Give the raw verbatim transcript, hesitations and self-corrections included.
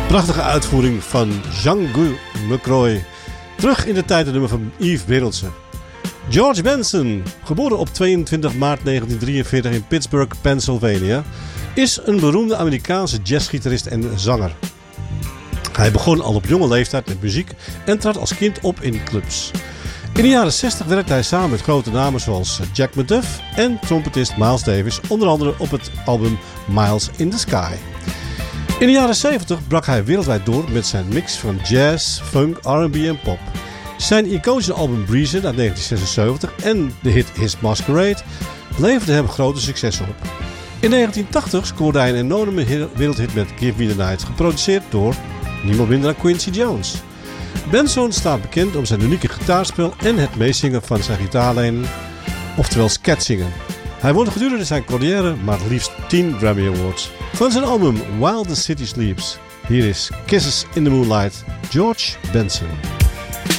Prachtige uitvoering van Django McCroy. Terug in de tijd, het nummer van Yves Berendsen. George Benson, geboren op tweeëntwintig maart negentien drieënveertig in Pittsburgh, Pennsylvania, is een beroemde Amerikaanse jazzgitarist en zanger. Hij begon al op jonge leeftijd met muziek en trad als kind op in clubs. In de jaren zestig werkte hij samen met grote namen zoals Jack McDuff en trompetist Miles Davis, onder andere op het album Miles in the Sky. In de jaren zeventig brak hij wereldwijd door met zijn mix van jazz, funk, R en B en pop. Zijn iconische album Breezer uit negentien zesenzeventig en de hit His Masquerade leverden hem grote successen op. In negentien tachtig scoorde hij een enorme wereldhit met Give Me The Night, geproduceerd door niemand minder dan Quincy Jones. Benson staat bekend om zijn unieke gitaarspel en het meezingen van zijn gitaarlijnen, oftewel scatzingen. Hij won gedurende zijn carrière maar liefst tien Grammy Awards. Van zijn album While the City Sleeps, hier is Kisses in the Moonlight, George Benson.